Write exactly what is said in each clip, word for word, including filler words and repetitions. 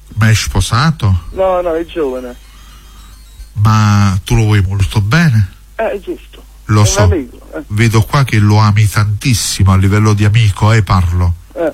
Ma è sposato? No, no, è giovane. Ma tu lo vuoi molto bene? Eh, è giusto. Lo è so, un amico, eh. Vedo qua che lo ami tantissimo a livello di amico, eh, parlo. Eh.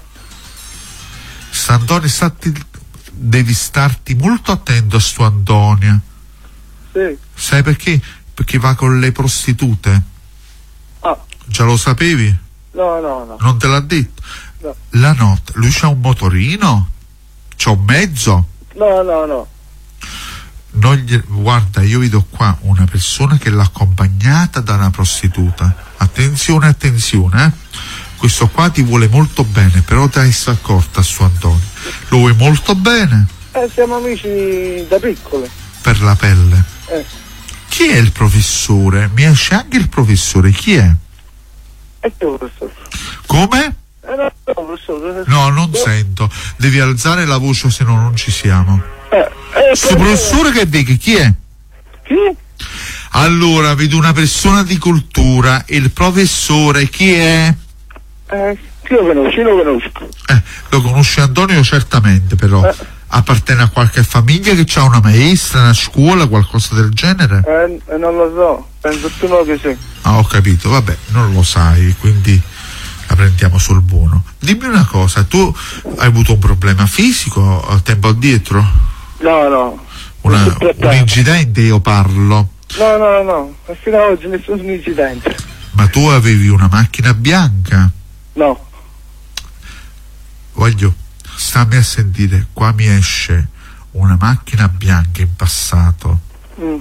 St'Antonio, stati, devi starti molto attento a sto Antonio. Sì. Sai perché? Perché va con le prostitute. Ah. Già lo sapevi? No, no, no. Non te l'ha detto? No. La notte, lui c'ha un motorino? C'ha un mezzo? No, no, no. Non gli, guarda, io vedo qua una persona che l'ha accompagnata da una prostituta. Attenzione, attenzione, eh? Questo qua ti vuole molto bene, però ti hai accorta su Antonio. Lo vuoi molto bene? Eh, siamo amici da piccoli. Per la pelle. Eh. Chi è il professore? Mi esce anche il professore, chi è? E che professore? Come? Eh, no, no, professore. No, non no. Sento. Devi alzare la voce, se no non ci siamo. Eh, eh, Questo professore che vedi, chi è? Chi? Allora, vedo una persona di cultura. Il professore chi è? Eh, chi lo conosci? Lo conosco. Eh, lo conosce Antonio certamente, però. Eh. Appartiene a qualche famiglia che ha una maestra, una scuola, qualcosa del genere? Eh, non lo so, penso tu no che sì. Ah, ho capito, vabbè, non lo sai, quindi la prendiamo sul buono. Dimmi una cosa, tu hai avuto un problema fisico a tempo addietro? No, no. Una, un incidente, io parlo. No, no, no, fino ad oggi nessun incidente. Ma tu avevi una macchina bianca? No. Voglio, stammi a sentire, qua mi esce una macchina bianca in passato. Mm.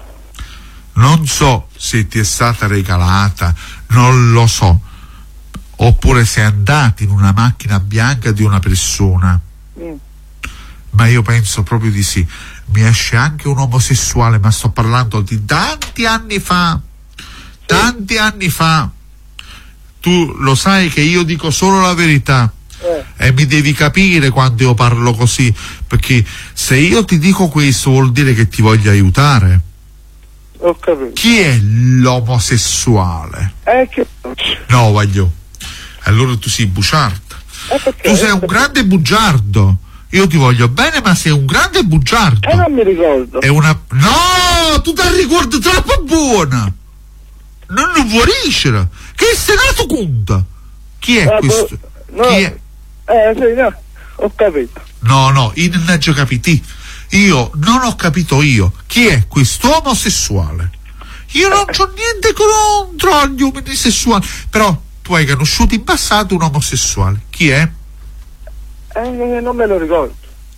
Non so se ti è stata regalata, non lo so. Oppure sei andato in una macchina bianca di una persona. Mm. Ma io penso proprio di sì. Mi esce anche un omosessuale, ma sto parlando di tanti anni fa. Tanti anni fa. Tu lo sai che io dico solo la verità. Eh. E mi devi capire quando io parlo così, perché se io ti dico questo vuol dire che ti voglio aiutare. Ho capito. Chi è l'omosessuale? Eh, che... No, voglio. Allora tu sei bugiardo. Eh, tu sei un grande bugiardo. Io ti voglio bene, ma sei un grande bugiardo. Eh, non mi ricordo. È una... No, tu ti ricordi troppo buona. Non non vuoi riuscire. Che sei nato conta? Chi è eh, questo? No. Chi è? Eh, sì, no. Ho capito. No, no, io non ho già capito. Io non ho capito io. Chi è questo omosessuale? Io non c'ho niente contro gli uomini sessuali. Però tu hai conosciuto in passato un omosessuale. Chi è? Eh, non me lo ricordo.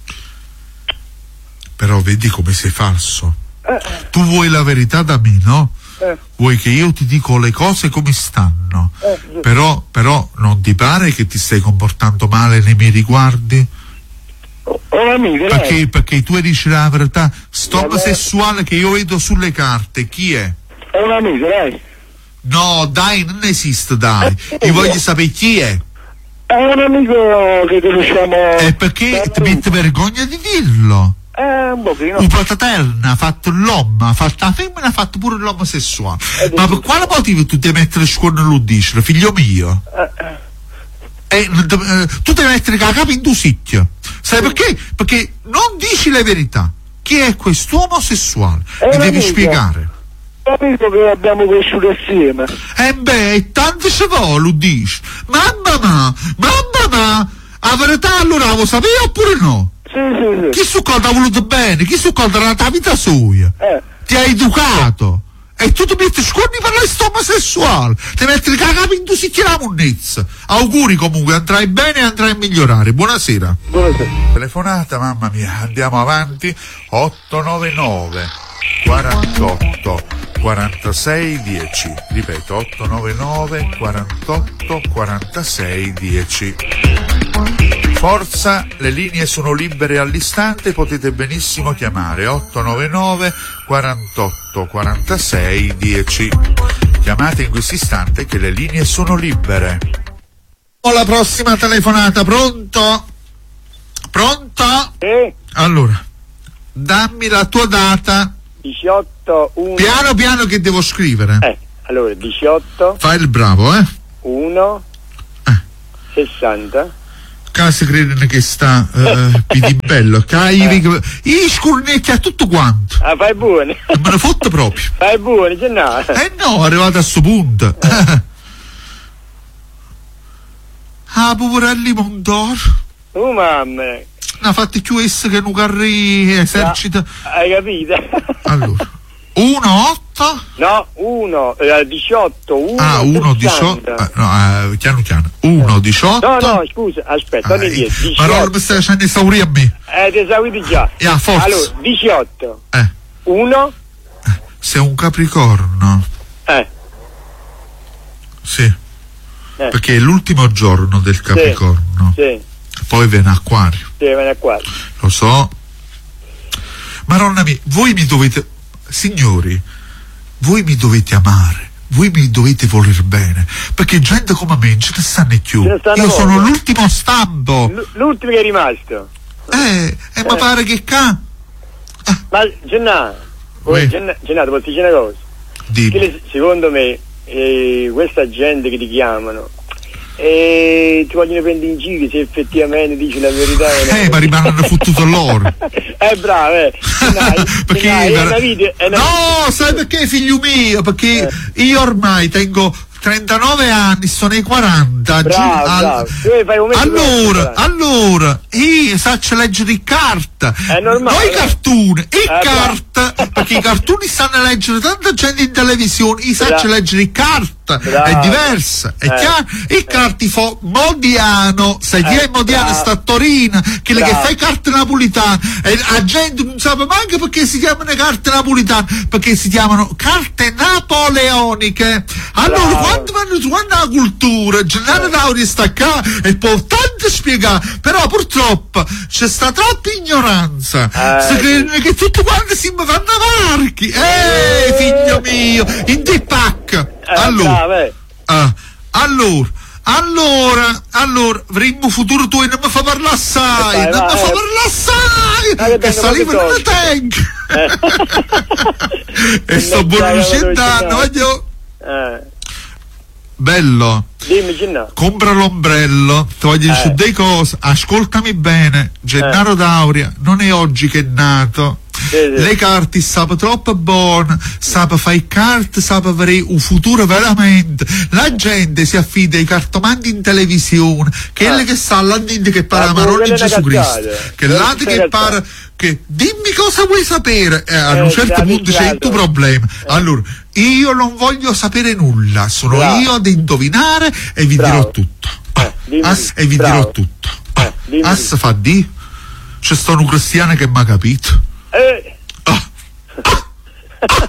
Però vedi come sei falso. Eh. Tu vuoi la verità da me, no? Eh. Vuoi che io ti dico le cose come stanno. Eh, però, però non ti pare che ti stai comportando male nei miei riguardi? Oh, oh, amico, perché, perché tu dici la verità. Sto omosessuale che io vedo sulle carte, chi è? È un amico, dai. No, dai, non esiste, dai. Eh, io voglio sapere chi è. È un amico che conosciamo. E perché ti metti vergogna di dirlo? Eh, un pochino. Un fratello ha fatto l'uomo, ha fatto la femmina, ha fatto pure l'omosessuale. Eh, ma per quale motivo tu devi mettere scuola lo dici, figlio mio? Eh, eh. Eh, tu devi mettere la capa in due sicchio. Sai perché? Perché non dici la verità. Chi è questo omosessuale? Mi devi amico. spiegare. Capito che abbiamo cresciuto assieme. Eh beh, tanto se vuole, lo dici. Mamma ma, mamma ma, la verità allora la vuoi sapere oppure no? Sì, sì, sì. Chi su cosa ha voluto bene? Chi su cosa la tua vita sua? Eh. Ti ha educato. E tu ti metti scorni per la omosessuale. Ti metti il cagato in due sicchi la monnezza. Auguri comunque, andrai bene e andrai a migliorare. Buonasera. Buonasera. Telefonata, mamma mia, andiamo avanti. otto nove nove quarantotto quarantasei dieci. Ripeto, otto nove nove quarantotto quarantasei dieci. Forza, le linee sono libere all'istante, potete benissimo chiamare otto nove nove quarantotto quarantasei dieci. Chiamate in questo istante che le linee sono libere. Ho la prossima telefonata, pronto? Pronto? Sì. Allora, dammi la tua data. diciotto uno. Piano piano che devo scrivere. Eh, allora diciotto. Fai il bravo, eh? uno. Eh. sessanta. Che si credono che sta uh, pidibello, che i scurnecchi a tutto quanto. Ah, fai buoni. Me ne fotte proprio. Fai buoni, c'è no. Eh no, è arrivato a sto punto. Eh. Ah, poverelli Mondor. Oh mamma. Ne fate più essa che un carri esercita. Ah, hai capito? Allora, uno otto. No, uno eh, diciotto, uno Ah, uno diciotto. Eh, no, eh, piano piano. uno diciotto. No, no, scusa, aspetta, non ah, indietro. ma non mi stai facendo esaurire a me. Eh, ti esauriti già. Yeah, forza. Allora, diciotto. Eh. uno. Sei un Capricorno. Eh. Sì. Eh. Perché è l'ultimo giorno del Capricorno. Sì. Poi viene Acquario. Sì, viene Acquario. Lo so. Maronna mia, voi mi dovete, signori, voi mi dovete amare, voi mi dovete voler bene, perché gente come me ce ne stanno più. Ce ne stanno Io poco. sono l'ultimo stampo. L- l'ultimo che è rimasto. Eh, e eh. mi pare che ca. Eh. Ma Gennaro, Gennaro, posso dire una cosa? Dimmi. Che secondo me eh, questa gente che ti chiamano e ti vogliono prendere in giro se effettivamente dici la verità. Eh, ma rimangono fottuto loro. Eh, bravo, eh. Dai, perché dai, per... è una vita, è una no, vita. sai perché, figlio mio? Perché eh. io ormai tengo trentanove anni, sono ai quaranta. Bravo, al... bravo. Allora, allora, io saccio leggere i carta. È normale. Non i cartoni, i eh, carta. Perché i cartoni stanno a leggere tanta gente in televisione, io saccio leggere i carta. Bravo. È diversa, è eh. chiaro? Il carti fa Modiano, sai chi eh, è Modiano? Bravo. Sta a Torino, che le che fa i carte napolitane, e la gente non sa manco perché si chiamano carte napolitane, perché si chiamano carte napoleoniche. Allora, bravo. Quando vanno su la cultura, Gennaro Dauria sta qua e può tanto spiegare, però purtroppo c'è sta troppa ignoranza. Eh. Si credono che tutti quanti si fanno varchi. Eh, figlio mio, in te pacca. Allora, uh, allora, allora, allora, avremmo futuro tu e non mi fa parlare assai, non mi fa parlare assai, che saliva non la tengo. E sto buonuscendo, voglio. Bello. Dimmi, Gennaro. Compra l'ombrello, ti voglio dire eh. delle cose, ascoltami bene, Gennaro eh. Dauria non è oggi che è nato. Sì, sì. Le carte sapano troppo buone, sapano fare carte, sapano avere un futuro veramente. La gente si affida ai cartomanti in televisione, che è eh. che sa là che parla la parola di Gesù Cristo, che là che parla che dimmi cosa vuoi sapere, eh, a eh, un certo punto c'è il tuo problema. Eh. Allora, io non voglio sapere nulla, sono bravo. Io ad indovinare e vi bravo. Dirò tutto. Eh, dimmi, As, e vi bravo. Dirò tutto. Eh, dimmi, As dimmi. Fa di c'è sto un cristiano che mi ha capito. Eh. Ah. Ah.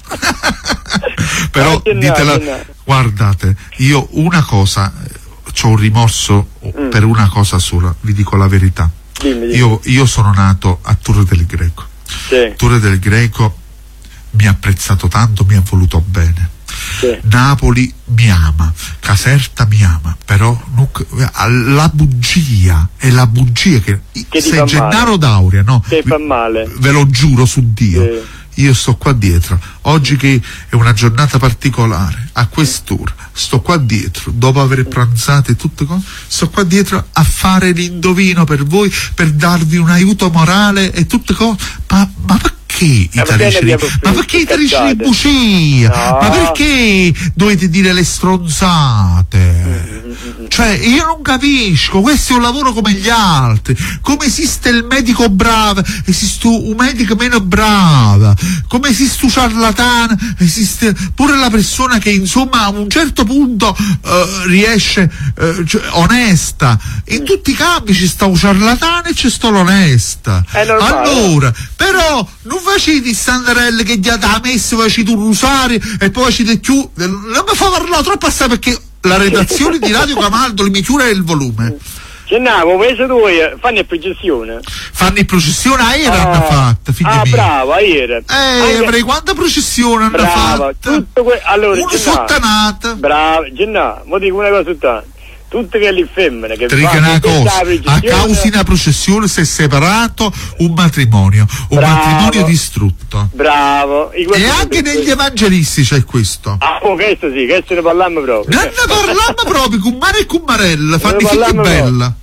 Però ah, ditela, no, guardate, io una cosa, c'ho un rimorso mm. per una cosa sola, vi dico la verità. Dimmi, dimmi. Io, io sono nato a Torre del Greco. Sì. Torre del Greco mi ha apprezzato tanto, mi ha voluto bene. Sì. Napoli mi ama, Caserta mi ama, però la bugia è la bugia che, che se Gennaro Dauria, no? Che fa male. Ve lo giuro su Dio. Sì. Io sto qua dietro, oggi che è una giornata particolare, a quest'ora, sto qua dietro, dopo aver pranzato e tutte cose, sto qua dietro a fare l'indovino per voi, per darvi un aiuto morale e tutte cose, ma, ma perché italici di, ma perché italici di bugia? No. Ma perché dovete dire le stronzate? Cioè, io non capisco, questo è un lavoro come gli altri, come esiste il medico bravo, esiste un medico meno bravo, come esiste un ciarlatano, esiste pure la persona che insomma a un certo punto uh, riesce uh, cioè, onesta. In tutti i campi ci sta un ciarlatano e c'è sta l'onesta. Allora, però non facete standarelle che gli ha messo, facete un rosario e poi facete più, non mi fa parlare troppo assai perché la redazione di Radio Camaldo mi chiude il volume. Gennaro, paese tuo fanno il processione. Fanno il processione a ieri ah, hanno fatto, figli ah, miei. bravo, a ieri. Eh, Anche... avrei quanta processione hanno fatto? Que... Allora, una sottanata. Bravo, Gennaro, mo dico una cosa soltanto. Tutte quelle femmine che fanno una cosa, a causa di una processione si è separato un matrimonio, un bravo, matrimonio distrutto. Bravo. E anche negli questo. Evangelisti c'è questo. Ah, oh, questo sì, questo ne parliamo proprio. Non ne parliamo proprio, con mare e con marella, fanno i figli bella.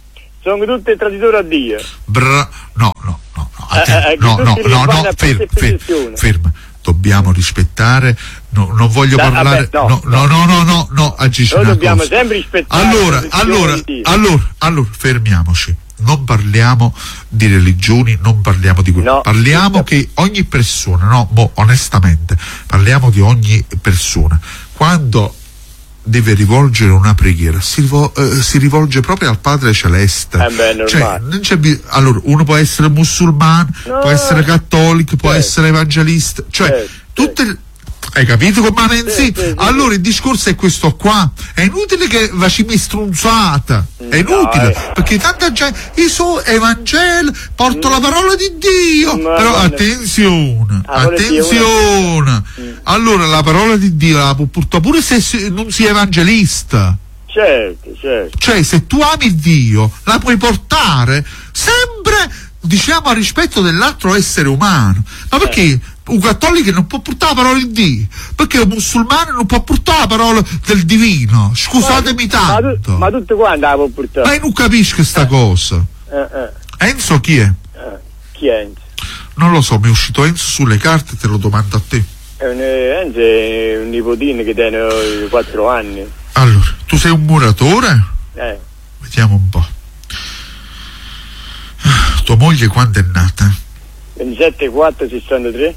sono tutti traditori a Dio. Bra- no, no, no, no, Eh, eh, no, no, no, no, a ferma, ferma, posizione. ferma. Dobbiamo rispettare, no, non voglio Da- parlare, vabbè, no, no, no, no, no, no, agisci Noi una dobbiamo cosa. sempre rispettare Allora, le decisioni allora, di Dio. allora, allora, fermiamoci. Non parliamo di religioni, non parliamo di quello. No. Parliamo che ogni persona, no, mo, onestamente, parliamo di ogni persona. Quando deve rivolgere una preghiera, si, rivol- eh, si rivolge proprio al Padre Celeste. Eh beh, è normale. Cioè, non c'è bi- allora, uno può essere musulmano, No. può essere cattolico, può Certo. essere evangelista, cioè, Certo, tutte le- hai capito come menzi? Sì, sì, sì. Allora il discorso è questo qua. È inutile che facciamo strunzata. È inutile. Dai. Perché tanta gente. Io so Evangelo, porto la parola di Dio. Ma Però guarda- attenzione, Ah, vuole dire attenzione. Allora la parola di Dio la può portare pure se si- non si è evangelista. Certo, certo. Cioè, se tu ami Dio, la puoi portare sempre, diciamo, a rispetto dell'altro essere umano. Ma perché un cattolico non può portare la parola di Dio? Perché un musulmano non può portare la parola del divino? Scusatemi Ma, tu- tanto. ma tutti quanti la può portare. Ma io non capisco questa cosa. Eh, eh, Enzo chi è? eh. Chi è Enzo? Non lo so, mi è uscito Enzo sulle carte, te lo domando a te. È un, Enzo è un nipotino che tiene eh, quattro anni. Allora, tu sei un muratore? Eh. Vediamo un po'. Tua moglie quando è nata? ventisette quattro sessantatré.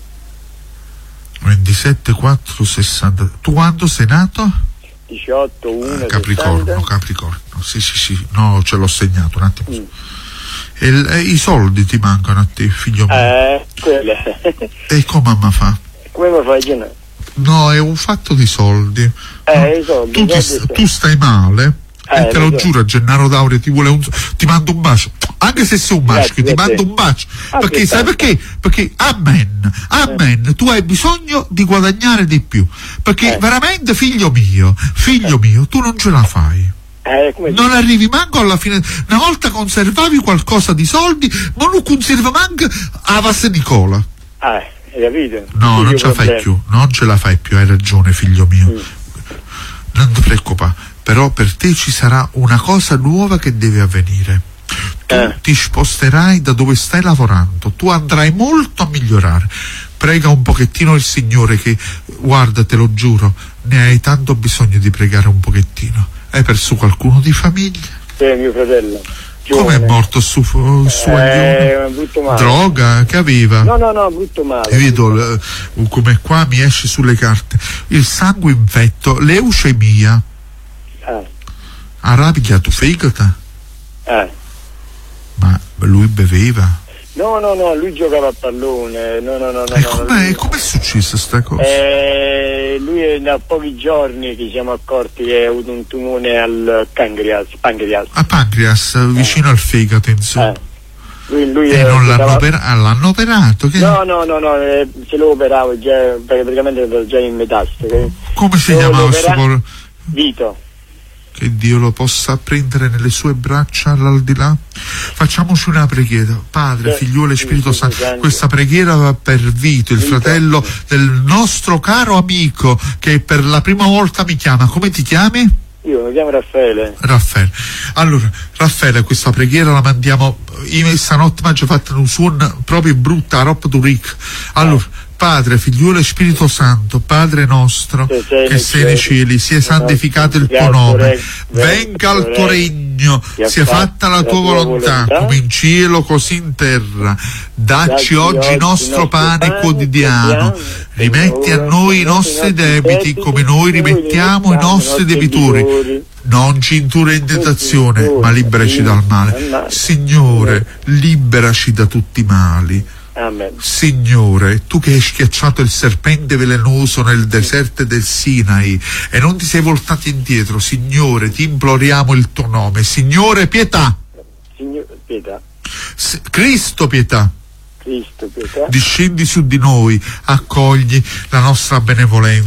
ventisette quattro sessanta. Tu quando sei nato? diciotto uno Capricorno, sessanta. Capricorno. Sì, sì, sì. No, ce l'ho segnato un attimo. Mm. E, l- e i soldi ti mancano a te, figlio mio. Eh, quella. E come mamma fa? Come mi fai Gino? No, è un fatto di soldi. Eh, i soldi, tu, i ti- soldi, tu stai male. Eh, e te lo lo so. giuro, Gennaro D'Auria ti vuole un, ti mando un bacio, anche se sei un maschio, ti Grazie, mando grazie. un bacio, Anche perché sai tanto. perché? Perché amen, amen, tu hai bisogno di guadagnare di più, perché Eh. veramente figlio mio, figlio mio, tu non ce la fai. Eh, come Non arrivi manco alla fine. Una volta conservavi qualcosa di soldi, ma non conserva manco a Vasse Nicola. Ah, hai capito? No, Sì, non io ce la fai problemi. più, non ce la fai più, hai ragione figlio mio. Mm. Non ti preoccupare, però per te ci sarà una cosa nuova che deve avvenire. Tu Eh. ti sposterai da dove stai lavorando, tu andrai molto a migliorare. Prega un pochettino il Signore che, guarda, te lo giuro, ne hai tanto bisogno di pregare un pochettino. Hai perso qualcuno di famiglia? Sì, mio fratello. Come è giovane. morto su, su Eh, brutto male. Droga? Che aveva? No, no, no, brutto male. E vedo l- come qua mi esce sulle carte il sangue infetto, leucemia, Eh, ha rapigliato fegato, eh. ma lui beveva. No, no, no, lui giocava a pallone. No, no, no, no. E no, com'è, lui- com'è successa sta cosa? Eh, lui è da pochi giorni che ci siamo accorti che ha avuto un tumore al pancreas. pancreas. A pancreas, vicino al fegato, insomma. Eh. Lui, lui E è- non l'hanno, stava- opera- ah, l'hanno operato? Che- No, no, no, no, eh, se lo operavo già, perché praticamente ero già in metastasi. Come si Lo chiamava questo opera- povero? Vito. Che Dio lo possa prendere nelle sue braccia all'aldilà. Facciamoci una preghiera. Padre, Sì, Figliuolo e sì, Spirito sì, Santo. sì. Questa preghiera va per Vito, il Vito. fratello del nostro caro amico che per la prima volta mi chiama. Come ti chiami? Io mi chiamo Raffaele. Raffaele. Allora, Raffaele, questa preghiera la mandiamo. Io stanotte mi ha già fatto un suono proprio brutta, roba d'uric. Allora, Padre, Figliuolo e Spirito Santo, Padre nostro, Che sei che nei sei nei cieli, cieli, sia santificato il tuo santificato nome, il tuo regno, venga il tuo regno, sia sia fatta la tua volontà, come in cielo così in terra. Dacci oggi il nostro pane quotidiano, rimetti a noi i nostri debiti come noi rimettiamo i nostri debitori. Non ci indurre in tentazione, ma liberaci dal male. Signore, liberaci da tutti i mali. Amen. Signore, tu che hai schiacciato il serpente velenoso nel deserto del Sinai e non ti sei voltato indietro, Signore, ti imploriamo il tuo nome. Signore, pietà. Signore, pietà. S- Cristo, pietà. Cristo, pietà. Discendi su di noi, accogli la nostra benevolenza,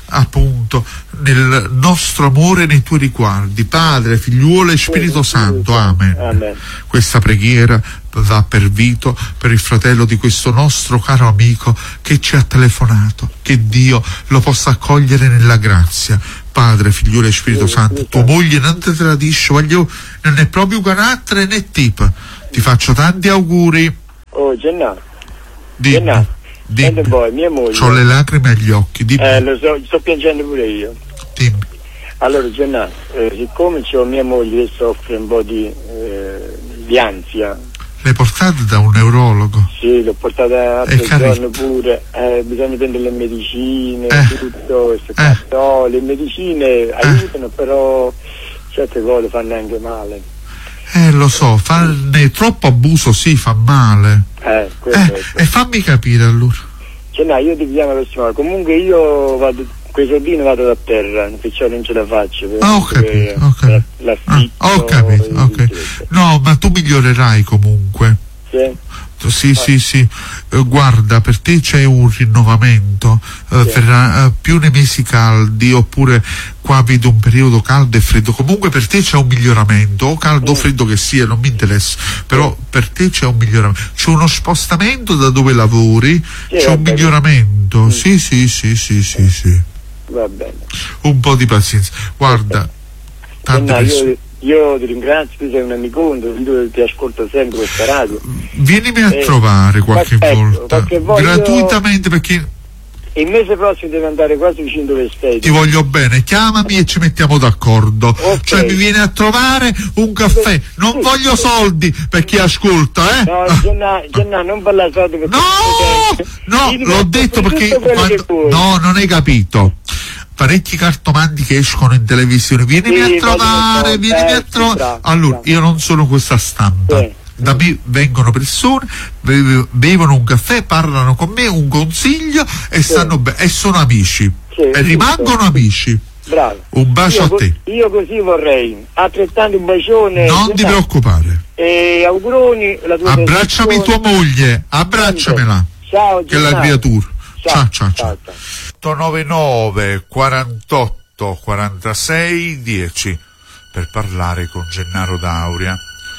appunto nel nostro amore nei tuoi riguardi, Padre, Figliuolo e Spirito Santo. Amen. Amen. Questa preghiera va per Vito, per il fratello di questo nostro caro amico che ci ha telefonato. Che Dio lo possa accogliere nella grazia. Padre, Figliuolo e Spirito Santo, tua moglie non ti tradisce, voglio, non è proprio carattere né tipo. Ti faccio tanti auguri. Oh, Gennaro. Dimmi, Gennaro. dimmi. Poi, mia moglie. C'ho le lacrime agli occhi, dimmi. Eh, lo so, sto piangendo pure io. Dimmi. Allora, Gennaro, eh, siccome c'ho mia moglie che soffre un po' di, eh, di ansia. L'hai portata da un neurologo? Sì, l'ho portata a È giorno pure, eh, bisogna prendere le medicine, Eh. tutto, queste Eh. no, le medicine aiutano, però certe cose fanno anche male. Eh, lo so, farne troppo abuso sì, fa male. Eh, questo Eh, è. e fammi capire allora. Cioè, no, io ti chiamo la prossima volta. Comunque io vado, quei soldini vado da terra, perciò non ce la faccio. Ah, ho capito, ho capito. Ah, ho capito, ok. No, ma tu migliorerai comunque. Sì? Sì, sì, sì. Eh, guarda, per te c'è un rinnovamento, eh, Sì. verrà, eh, più nei mesi caldi, oppure qua vedo un periodo caldo e freddo. Comunque per te c'è un miglioramento, o caldo o Mm. freddo che sia, non mi interessa, però per te c'è un miglioramento. C'è uno spostamento da dove lavori, Sì, c'è va un bene. miglioramento. Mm. Sì, sì, sì, sì, sì, sì. Va bene. Un po' di pazienza. Guarda, tante No, persone. io, io ti ringrazio, tu sei un amicone, io ti ascolto sempre questa radio. Vienimi a Eh, trovare qualche aspetta, volta, qualche volta gratuitamente, perché Il mese prossimo devo andare quasi vicino dove stai. ti voglio bene, chiamami e ci mettiamo d'accordo. Ok. Cioè mi viene a trovare un caffè, non Sì. voglio soldi per chi ascolta, eh? No, Gennaro, Gennaro, non parlare soldi perché... No, no, Io ti l'ho faccio detto tutto perché quello che quando- vuoi. no, non hai capito. Parecchi cartomanti che escono in televisione, vienimi Sì, a voglio trovare, so, vienimi eh, a sì, trovare. bravo, Allora, bravo. io non sono questa stampa. Sì. Da me vengono persone, be- bevono un caffè, parlano con me, un consiglio e stanno bene, e sono amici. Sì, e sì, rimangono sì. amici. Bravo. Un bacio io, a te. co- Io così vorrei. Altrettanto un bacione. Non ti Gennaro. preoccupare. E auguroni. La tua Abbracciami tua trasmissione. moglie, abbracciamela. Ciao, Che è la Gennaro. creatura. Ciao, ciao, ciao. ciao, ciao. ottonovantanove quarantotto quarantasei dieci per parlare con Gennaro D'Auria.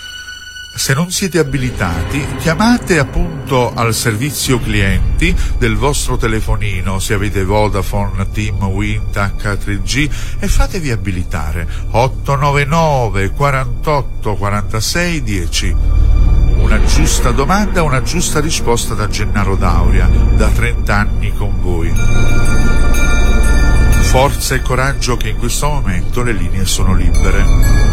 Se non siete abilitati, chiamate appunto al servizio clienti del vostro telefonino, se avete Vodafone, Team, Wind, acca tre G, e fatevi abilitare. ottonovantanove quarantotto quarantasei dieci. Una giusta domanda, una giusta risposta da Gennaro D'Auria, da trenta anni con voi. Forza e coraggio, che in questo momento le linee sono libere.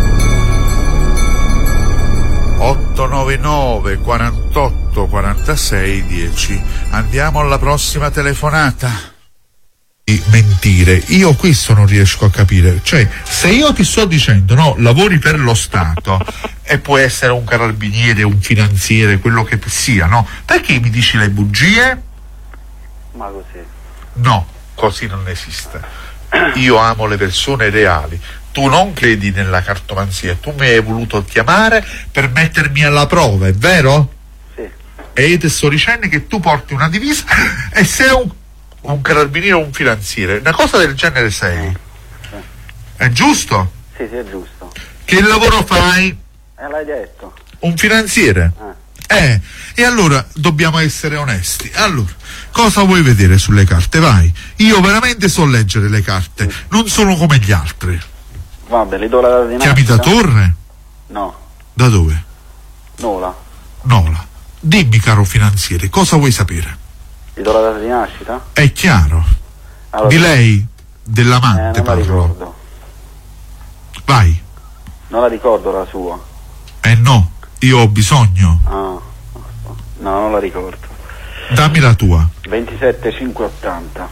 ottonovantanove quarantotto quarantasei dieci. Andiamo alla prossima telefonata. Mentire, io questo non riesco a capire. Cioè, se io ti sto dicendo no, lavori per lo Stato e può essere un carabiniere, un finanziere, quello che sia, no? Perché mi dici le bugie? Ma così. No, così non esiste. Io amo le persone reali. Tu non credi nella cartomanzia, tu mi hai voluto chiamare per mettermi alla prova, è vero? Sì. E io ti sto dicendo che tu porti una divisa e sei un, un carabiniere o un finanziere. Una cosa del genere sei. Sì. È giusto? Sì, sì, è giusto. Che lavoro fai? Eh, l'hai detto. Un finanziere? Eh. Eh, e allora dobbiamo essere onesti. Allora, cosa vuoi vedere sulle carte? Vai. Io veramente so leggere le carte, non sono come gli altri. Vabbè, le do la data di Chiami da nascita? Torre? No, Da dove? Nola. Nola. Dimmi, caro finanziere, cosa vuoi sapere? Gli do la data di nascita? È chiaro. Allora, Di lei, Eh, dell'amante non la parlo. ricordo. Vai. Non la ricordo la sua. Eh no, io ho bisogno. Ah, no, non la ricordo. Dammi la tua. ventisette cinque ottanta.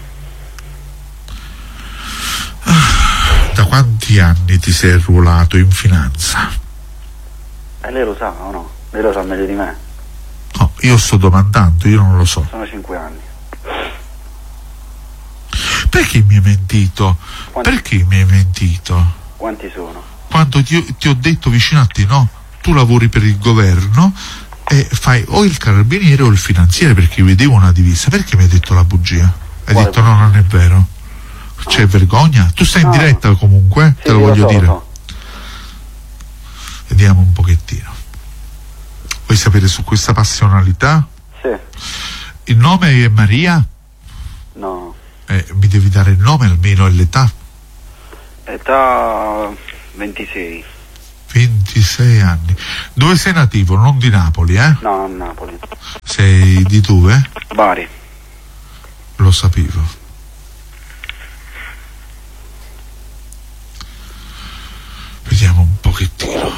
Da quanti anni ti sei arruolato in finanza? E lei lo sa o no? Lei lo sa meglio di me. No, io sto domandando, io non lo so. Sono cinque anni. Perché mi hai mentito? Quanti? Perché mi hai mentito? Quanti sono? Quando ti, ti ho detto vicino a te, no, tu lavori per il governo e fai o il carabiniere o il finanziere, perché vedevo una divisa. Perché mi hai detto la bugia? Hai Quale detto no, non è vero. C'è vergogna? Tu stai in No. diretta comunque, Sì, te lo lo voglio so, dire. lo so. Vediamo un pochettino. Vuoi sapere su questa passionalità? Sì. Il nome è Maria? No. Eh, mi devi dare il nome almeno e l'età. Età ventisei. ventisei anni. Dove sei nativo? Non di Napoli, eh? No, a Napoli. Sei di dove? Bari. Lo sapevo. Vediamo un pochettino.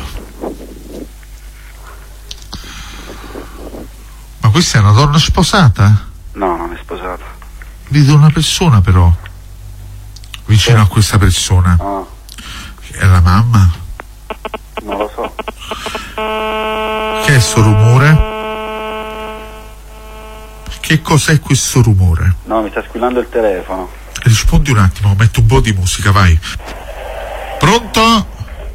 Ma questa è una donna sposata? No, non è sposata. Vedo una persona però vicino a questa persona. Ah, È la mamma? non lo so. Che è sto rumore? Che cos'è questo rumore? No, mi sta squillando il telefono. Rispondi un attimo, metto un po' di musica, vai. Pronto?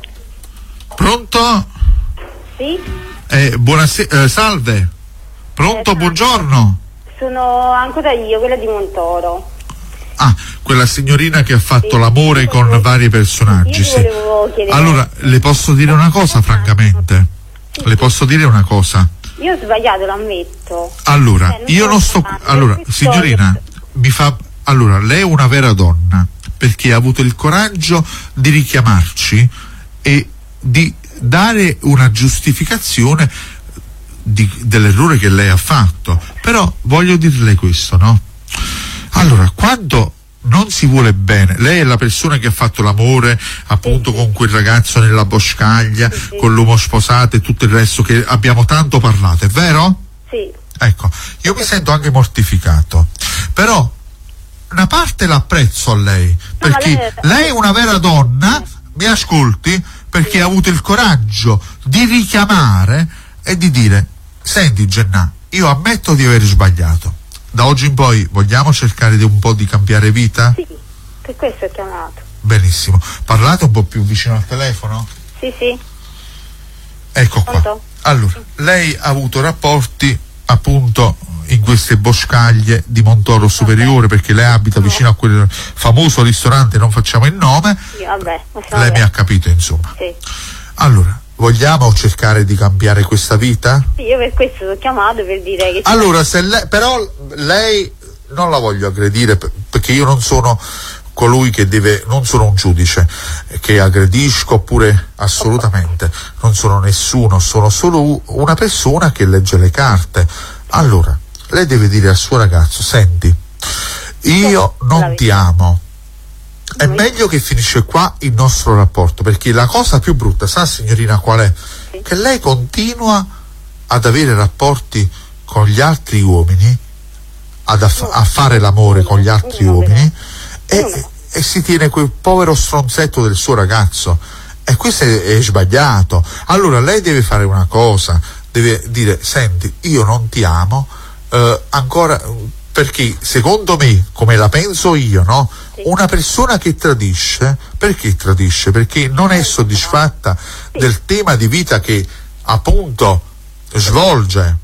Pronto? Sì? Eh, buonasera, eh, salve. Pronto, Eh, buongiorno. Sono ancora io, quella di Montoro. Ah, quella signorina che ha fatto Sì, l'amore io con volevo- vari personaggi, io sì. volevo chiedere- Allora, le posso dire una cosa, francamente? Sì, Le sì. posso dire una cosa? Io ho sbagliato, l'ammetto. Allora, Eh, non io sono non sto... amante, Allora, questo- signorina, mi fa... Allora, lei è una vera donna, perché ha avuto il coraggio di richiamarci e di dare una giustificazione di- dell'errore che lei ha fatto. Però voglio dirle questo, no? Allora, quando non si vuole bene, lei è la persona che ha fatto l'amore appunto con quel ragazzo nella boscaglia, Sì, sì. con l'uomo sposato e tutto il resto che abbiamo tanto parlato, è vero? Sì, Ecco, io mi sento anche mortificato, però una parte l'apprezzo a lei, No, ma perché lei- lei è una vera donna, mi ascolti, perché ha avuto il coraggio di richiamare e di dire: senti Gennà, io ammetto di aver sbagliato, da oggi in poi vogliamo cercare di un po' di cambiare vita? sì, per questo ho chiamato. Benissimo, parlate un po' più vicino al telefono? Sì, sì, Ecco qua. Pronto? Allora, lei ha avuto rapporti appunto in queste boscaglie di Montoro Superiore, perché lei abita vicino a quel famoso ristorante, non facciamo il nome, sì, vabbè. lasciamo lei mi perdere. ha capito insomma. Sì. Allora, vogliamo cercare di cambiare questa vita? Sì, io per questo ho chiamato per dire che... Allora, se lei, però lei non la voglio aggredire p- perché io non sono colui che deve, non sono un giudice eh, che aggredisco, oppure assolutamente non sono nessuno, sono solo u- una persona che legge le carte. Allora, lei deve dire al suo ragazzo: senti, io non ti amo, è meglio che finisce qua il nostro rapporto, perché la cosa più brutta, sa signorina qual è? Sì. Che lei continua ad avere rapporti con gli altri uomini, ad aff- a fare l'amore con gli altri Uno, uomini però. e, e si tiene quel povero stronzetto del suo ragazzo, e questo è, è sbagliato. Allora lei deve fare una cosa, deve dire: senti, io non ti amo eh, ancora, perché secondo me, come la penso io, no? Sì. Una persona che tradisce, perché tradisce? Perché non è soddisfatta Sì. del tema di vita che appunto svolge.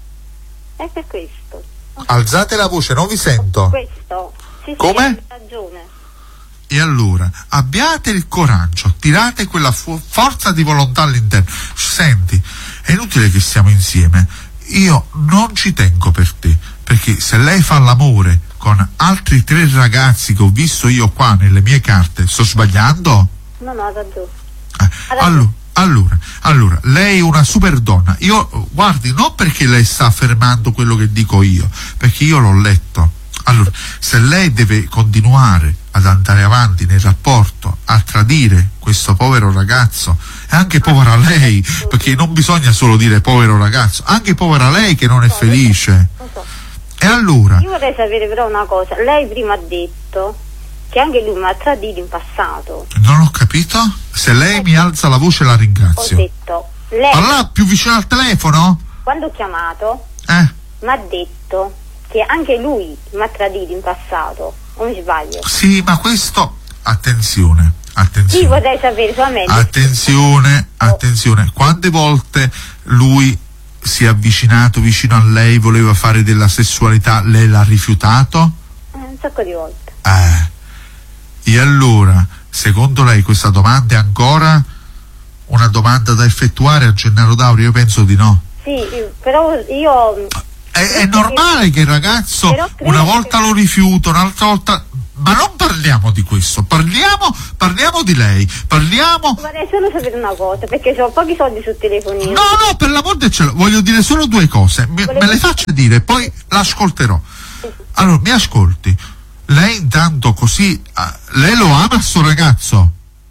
È per questo. Alzate la voce, non vi sento. Questo. Sì, sì, Come? hai ragione. E allora abbiate il coraggio, tirate quella fu- forza di volontà all'interno. Senti, è inutile che stiamo insieme, io non ci tengo per te, perché se lei fa l'amore con altri tre ragazzi che ho visto io qua nelle mie carte, sto sbagliando? No, no, ha ragione. Eh, allo- allora, allora, lei è una super donna. Io, guardi, non perché lei sta affermando quello che dico io, perché io l'ho letto. Allora, se lei deve continuare ad andare avanti nel rapporto, a tradire questo povero ragazzo, e anche povera lei, perché non bisogna solo dire povero ragazzo, anche povera lei che non è felice. Non so. E allora, Io vorrei sapere però una cosa. Lei prima ha detto che anche lui mi ha tradito in passato. non ho capito? Se lei mi alza la voce la Ho ringrazio. detto, lei, Parla più vicino al telefono? quando ho chiamato, Eh? mi ha detto che anche lui mi ha tradito in passato. O mi sbaglio? Sì, ma questo, attenzione, Sì, attenzione. vorrei sapere solamente. Attenzione, attenzione, quante volte lui si è avvicinato vicino a lei, voleva fare della sessualità, lei l'ha rifiutato? Eh, un sacco di volte. Eh, E allora, secondo lei questa domanda è ancora una domanda da effettuare a Gennaro Dauri? Io penso di no. Sì, però io... È, è normale che il ragazzo una volta lo rifiuta, un'altra volta... Ma non parliamo di questo, parliamo, parliamo di lei, parliamo... Vorrei solo sapere una cosa, perché ho pochi soldi sul telefonino. No, no, per l'amor del cielo, voglio dire solo due cose, me, me le faccia dire, poi l'ascolterò. Allora, mi ascolti, lei intanto così, uh, lei lo ama sto ragazzo?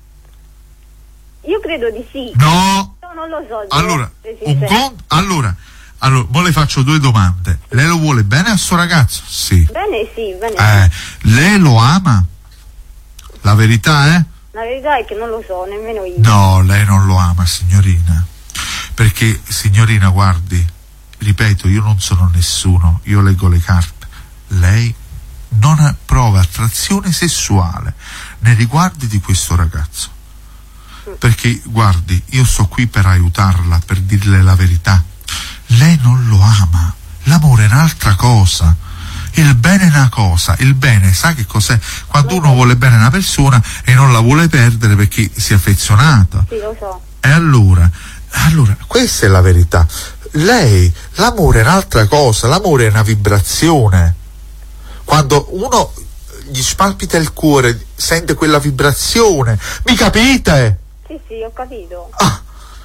Io credo di sì. No. No, non lo so. Allora, un con... allora... Allora, mo le faccio due domande. Lei lo vuole bene a suo ragazzo? Sì. Bene, sì, bene. Eh, lei lo ama? La verità è? La verità è che non lo so, nemmeno io. No, lei non lo ama, signorina. Perché, signorina, guardi, ripeto, io non sono nessuno, io leggo le carte. Lei non prova attrazione sessuale nei riguardi di questo ragazzo. Perché, guardi, io sto qui per aiutarla, per dirle la verità. Lei non lo ama, l'amore è un'altra cosa, il bene è una cosa, il bene sa che cos'è? Quando uno vuole bene a una persona e non la vuole perdere perché si è affezionato. Sì, lo so. E allora, allora, questa è la verità. Lei, l'amore è un'altra cosa, l'amore è una vibrazione. Quando uno gli spalpita il cuore, sente quella vibrazione, mi capite? Sì, sì, ho capito. Ah,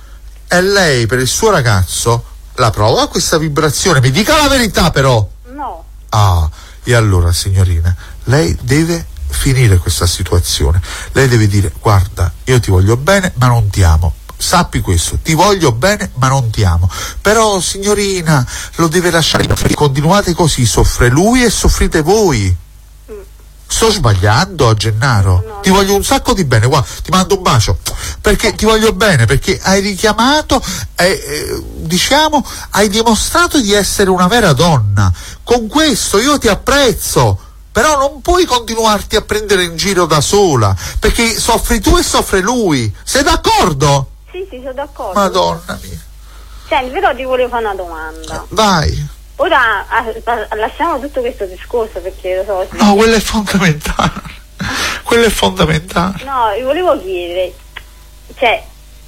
e lei per il suo ragazzo la prova questa vibrazione, mi dica la verità però. No. Ah, e allora signorina, lei deve finire questa situazione, lei deve dire: guarda, io ti voglio bene ma non ti amo, sappi questo, ti voglio bene ma non ti amo, però signorina lo deve lasciare, continuate così, soffre lui e soffrite voi. Sto sbagliando a Gennaro? No, no, ti voglio un sacco di bene, guarda, ti mando un bacio, perché ti voglio bene, perché hai richiamato, eh, eh, diciamo, hai dimostrato di essere una vera donna. Con questo io ti apprezzo, però non puoi continuarti a prendere in giro da sola, perché soffri tu e soffre lui. Sei d'accordo? Sì, sì, sono d'accordo. Madonna mia. Senti, però ti volevo fare una domanda. Vai. Ora a, a, lasciamo tutto questo discorso perché lo so. No, quello è fondamentale. Quello è fondamentale. No, io volevo chiedere, cioè,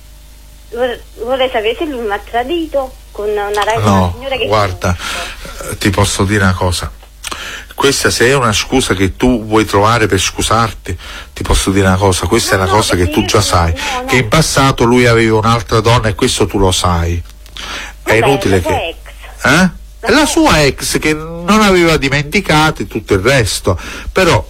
vor, vorrei sapere se lui mi ha tradito con una ragazza, no, una signora che... guarda, eh, ti posso dire una cosa. Questa, se è una scusa che tu vuoi trovare per scusarti, ti posso dire una cosa, questa no, è una no, cosa che tu già sai, no, no. Che in passato lui aveva un'altra donna e questo tu lo sai. È Vabbè, inutile che... Ex. Eh? È la sua ex che non aveva dimenticato e tutto il resto, però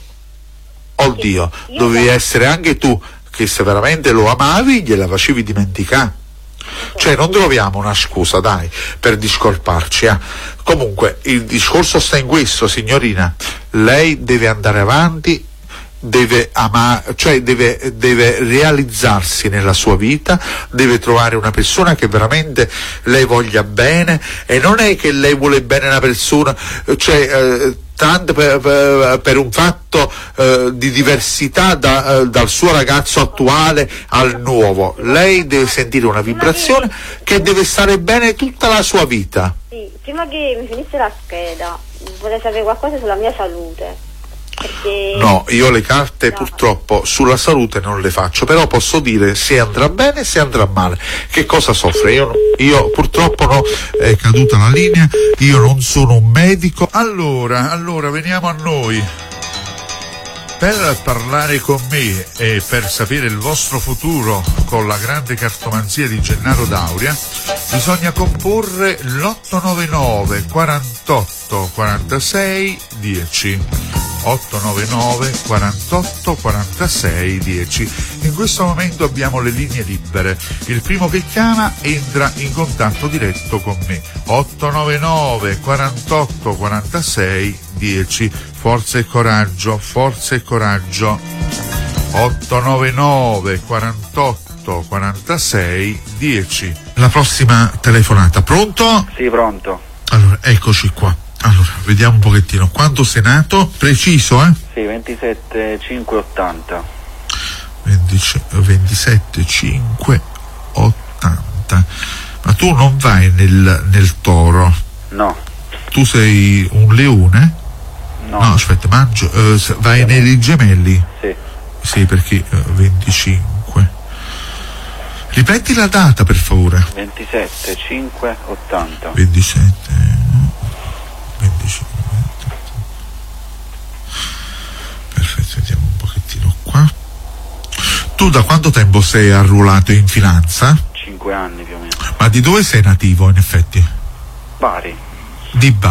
oddio, dovevi essere anche tu che, se veramente lo amavi, gliela facevi dimenticare. Cioè non troviamo una scusa, dai, per discolparci, eh. Comunque il discorso sta in questo, signorina, lei deve andare avanti, deve amare, cioè deve, deve realizzarsi nella sua vita, deve trovare una persona che veramente lei voglia bene, e non è che lei vuole bene una persona, cioè eh, tanto per, per, per un fatto eh, di diversità da, eh, dal suo ragazzo attuale al nuovo. Lei deve sentire una vibrazione che deve stare bene tutta la sua vita. Sì, prima che mi finisse la scheda vorrei sapere qualcosa sulla mia salute. Perché... No, io le carte no. Purtroppo sulla salute non le faccio, però posso dire se andrà bene, se andrà male, che cosa soffre. Io, io purtroppo no, è caduta la linea, io non sono un medico. Allora, allora veniamo a noi. Per parlare con me e per sapere il vostro futuro con la grande cartomanzia di Gennaro Dauria bisogna comporre l'otto nove nove quarantotto quarantasei dieci. otto nove nove quarantotto quarantasei dieci. In questo momento abbiamo le linee libere. Il primo che chiama entra in contatto diretto con me. otto nove nove quarantotto quarantasei dieci. Forza e coraggio, forza e coraggio. otto nove nove quarantotto quarantasei dieci. La prossima telefonata. Pronto? Sì, pronto. Allora, eccoci qua. Allora, vediamo un pochettino. Quando sei nato? Preciso, eh? Sì, ventisette cinque ottanta. ventisette cinque ottanta. Ma tu non vai nel, nel toro? No. Tu sei un leone? No. No, aspetta, mangio, eh, vai nei gemelli? Sì. sì, perché uh, venticinque. Ripeti la data, per favore. ventisette cinque ottanta. ventisette venticinque ventotto. Perfetto, vediamo un pochettino qua. Tu da quanto tempo sei arruolato in finanza? cinque anni più o meno. Ma di dove sei nativo, in effetti? Bari. Di Bari.